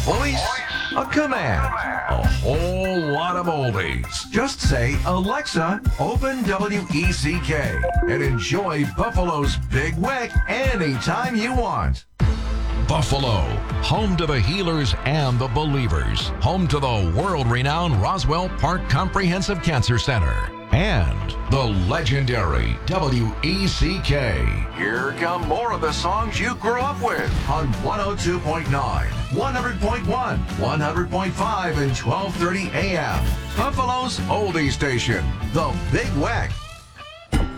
voice, a command, a whole lot of oldies. Just say, Alexa, open WECK and enjoy Buffalo's Big Weck anytime you want. Buffalo, home to the healers and the believers, home to the world-renowned Roswell Park Comprehensive Cancer Center, and the legendary WECK. Here come more of the songs you grew up with on 102.9, 100.1, 100.5, and 1230 AM. Buffalo's oldie station, the Big Weck.